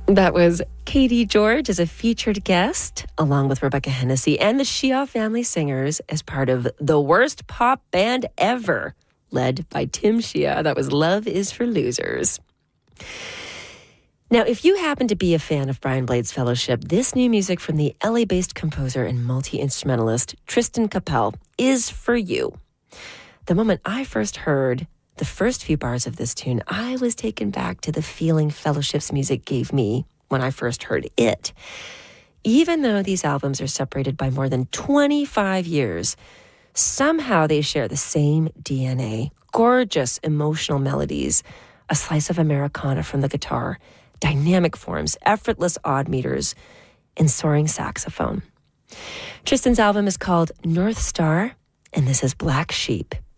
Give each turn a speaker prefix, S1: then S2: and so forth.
S1: That was Katie George as a featured guest, along with Rebecca Hennessy and the Shia Family Singers as part of the worst pop band ever, led by Tim Shia. That was Love is for Losers. Now, if you happen to be a fan of Brian Blade's Fellowship, this new music from the LA-based composer and multi-instrumentalist Tristan Capel is for you. The moment I first heard the first few bars of this tune, I was taken back to the feeling Fellowship's music gave me when I first heard it. Even though these albums are separated by more than 25 years, somehow they share the same DNA. Gorgeous emotional melodies, a slice of Americana from the guitar, dynamic forms, effortless odd meters, and soaring saxophone. Tristan's album is called North Star, and this is Black Sheep.